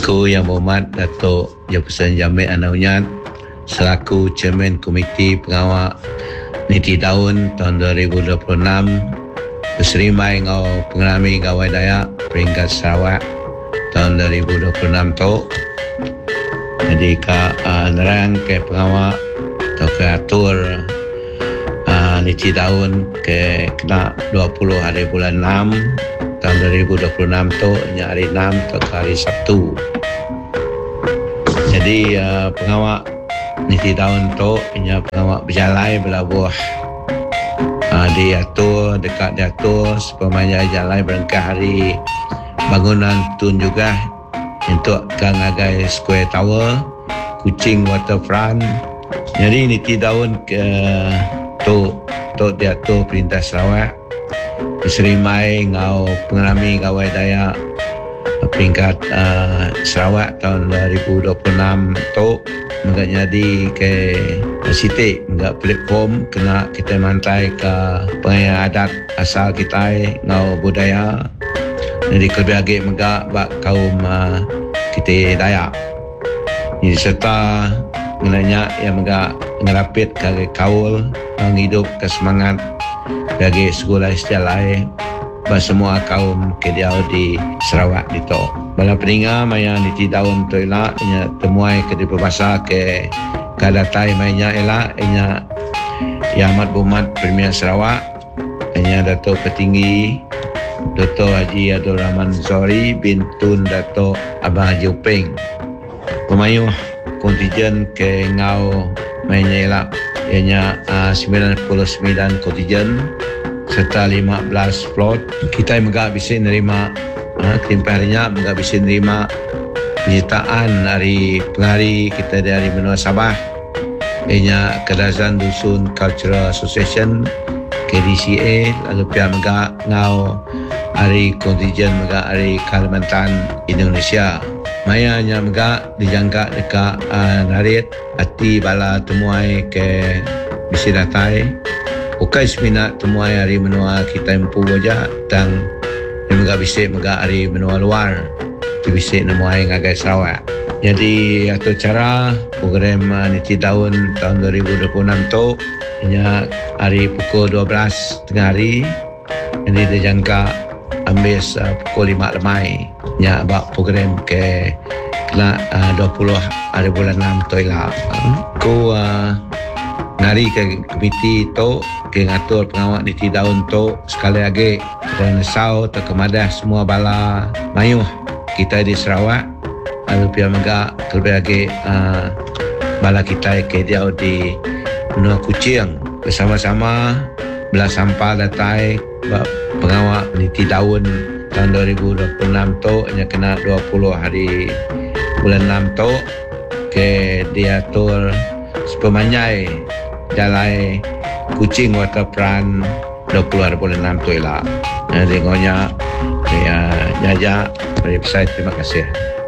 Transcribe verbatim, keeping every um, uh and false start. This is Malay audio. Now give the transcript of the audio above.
Aku Yang Berhormat Datuk Jefferson Jamil Anaunyat selaku Chairman Komiti Pengawal Niti Daun tahun dua ribu dua puluh enam berserimai ngau pengalami gawai Dayak peringkat Sarawak tahun dua ribu dua puluh enam tu. Jadi ka uh, nerang ke pengawal atau ke atur uh, Niti Daun ke kena dua puluh hari bulan enam tahun dua ribu dua puluh enam tu, nya hari enam atau hari Sabtu. Jadi uh, pengawal Niti Daun tu nya pengawal berjalai belabuh uh, diatur dekat diatur supaya jalan berengkah hari bangunan tun juga untuk Gangagai Square Tower, Kuching Waterfront. Jadi Niti Daun ke tu tu diatur Perintah Sarawak berserimai ngau pengalami gawai Dayak peringkat uh, Sarawak tahun dua ribu dua puluh enam tu menggak jadi ke sitik menggak platform kena kita mantai ke pengayaan adat asal kita ngau budaya. Jadi kelebih lagi menggak bak kaum uh, kita Dayak. Jadi serta mengenanya yang menggak ngerapit ke kaul menghidup ke semangat bagi sekolah sejalai bagi semua kaum kediau di Sarawak itu. Bala peninga maya Niti Daun tu elak nya temuai ke di berbahasa ke kadatai mainnya elak nya Yang Amat Berhormat Premier Sarawak nya Datuk Petinggi Dato' Haji Abdul Rahman Zori bin Tun Dato' Abang Haji Upeng. Pemayuh kontijen ke ngau mainnya elak ianya uh, sembilan puluh sembilan kontijen serta lima belas float. Kita menggak bisa nerima uh, ketimpa harinya menggak bisa nerima penyertaan hari penghari kita dari benua Sabah ianya Kadazan Dusun Cultural Association K D C A, lalu pihak menggak ngau hari kontijen menggak hari Kalimantan Indonesia. Mayanya menggak dijangka dekat uh, narit hati bala temuai ke bisi datai ukai seminat temuai hari menua kita empu wajah dan yang menggak bisi menggak hari menua luar di bisi nemuai ngagai Sarawak. Jadi atau cara program uh, Niti Daun tahun dua ribu dua puluh enam tu nya hari pukul dua belas tengah hari. Jadi dijangka ambil uh, pukul lima lemai nya bak program ke kena uh, dua puluh hari bulan enam tu lah. Ku uh, nari ke komiti tu ke ngatur pengawal Niti Daun tu sekali lagi dan sau atau kemadah semua bala mayuh kita di Sarawak lalu pihak megak terlebih lagi uh, bala kita ke dia di benua Kuching bersama-sama belah sampah datai pengawal Niti Daun tahun dua ribu dua puluh enam tu hanya kena dua puluh hari bulan enam tu ke diatur sepemanyai jalai Kuching Waterfront dua puluh hari bulan enam tu lah. Jadi ngonya ya jaja dari website. Terima kasih.